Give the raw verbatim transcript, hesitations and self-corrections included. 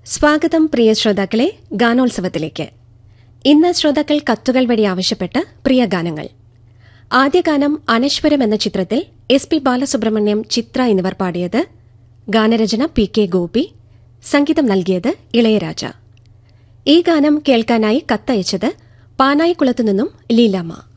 സ്വാഗതം പ്രിയ ശ്രോതാക്കളെ ഗാനോത്സവത്തിലേക്ക്. ഇന്ന് ശ്രോതാക്കൾ കത്തുകൾ വഴി ആവശ്യപ്പെട്ട പ്രിയ ഗാനങ്ങൾ. ആദ്യ ഗാനം അനശ്വരം എന്ന ചിത്രത്തിൽ എസ് പി ബാലസുബ്രഹ്മണ്യം, ചിത്ര എന്നിവർ പാടിയത്. ഗാനരചന പി കെ ഗോപി, സംഗീതം നൽകിയത് ഇളയരാജ. ഈ ഗാനം കേൾക്കാനായി കത്തയച്ചത് പാനായിക്കുളത്തുനിന്നും ലീലാമ്മ.